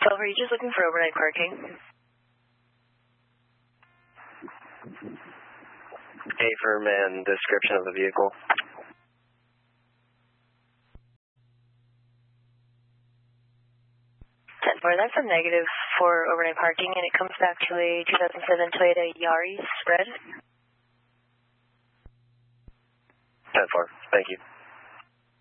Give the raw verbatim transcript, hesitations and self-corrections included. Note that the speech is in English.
twelve, are you just looking for overnight parking? Affirm and description of the vehicle. ten four, that's a negative for overnight parking, and it comes back to a two thousand seven Toyota Yaris red. ten four, thank you.